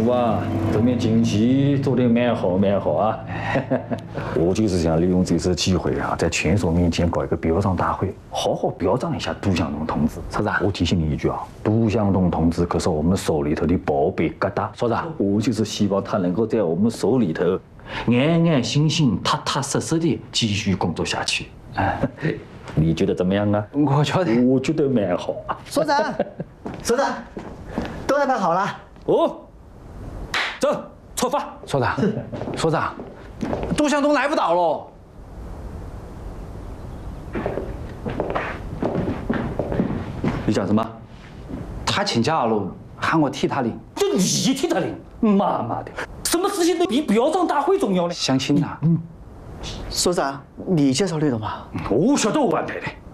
啊，这面经济做得蛮好啊。我就是想利用这次机会啊，在全所面前搞一个表彰大会，好好表彰一下杜向东同志。 所长， 我提醒你一句啊，杜向东同志可是我们所里头的宝贝疙瘩。 所长， 我就是希望他能够在我们所里头安安心心、踏踏实实的继续工作下去。你觉得怎么样啊？ 我觉得蛮好。 所长，所长，都安排好了。 哦，走，出发。 所长，杜向东来不到了。 你讲什么？ 他请假了，喊我替他领。 就你替他领？妈的，什么事情都比表彰大会重要呢？ 相亲呐。 所长，你介绍的吗？ 我晓得我安排的。